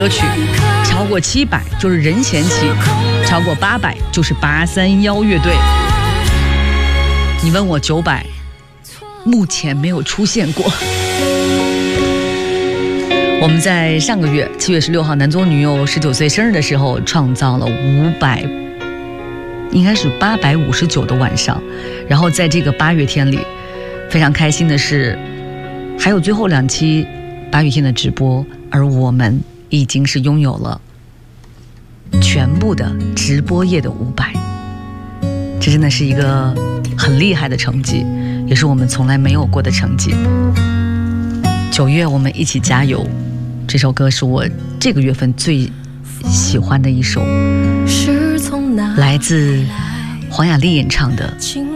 歌曲，超过700就是任贤齐，超过800就是831乐队。你问我900，目前没有出现过。我们在上个月7月16号男左女右19岁生日的时候，创造了应该是859的晚上。然后在这个8月天里，非常开心的是，还有最后2期8月天的直播，而我们已经是拥有了全部的直播夜的500，这真的是一个很厉害的成绩，也是我们从来没有过的成绩。9月我们一起加油，这首歌是我这个月份最喜欢的一首，来自黄雅莉演唱的《